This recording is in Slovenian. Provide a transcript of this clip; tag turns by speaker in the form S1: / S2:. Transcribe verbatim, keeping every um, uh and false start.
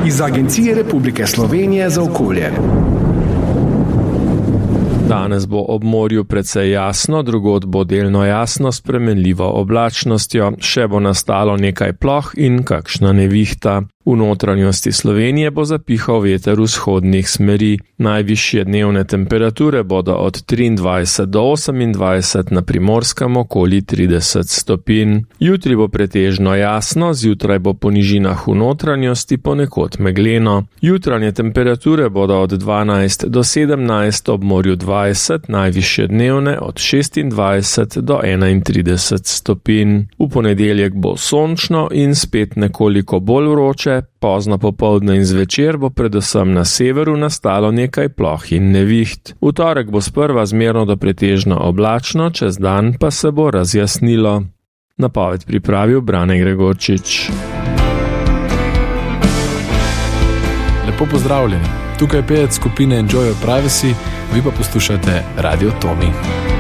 S1: iz Agencije Republike Slovenije za okolje.
S2: Danes bo ob morju precej jasno, drugod bo delno jasno s spremenljivo oblačnostjo, še bo nastalo nekaj ploh in kakšna nevihta. V notranjosti Slovenije bo zapihal veter vzhodnih smeri. Najvišje dnevne temperature bodo od triindvajset do osemindvajset, na Primorskem okoli trideset stopinj. Jutri bo pretežno jasno, zjutraj bo po nižinah v notranjosti ponekod megleno. Jutranje temperature bodo od dvanajst do sedemnajst, ob morju dvajset, najvišje dnevne od šestindvajset do enaintrideset stopinj. V ponedeljek bo sončno in spet nekoliko bolj vroče. Pozno popoldne in zvečer bo predvsem na severu nastalo nekaj ploh in neviht. V torek bo sprva zmerno do pretežno oblačno, čez dan pa se bo razjasnilo. Napoved pripravil Brane Gregorčič.
S3: Lepo pozdravljeni. Tukaj je pevec skupine Enjoy Your Privacy, vi pa poslušate Radio Tomi.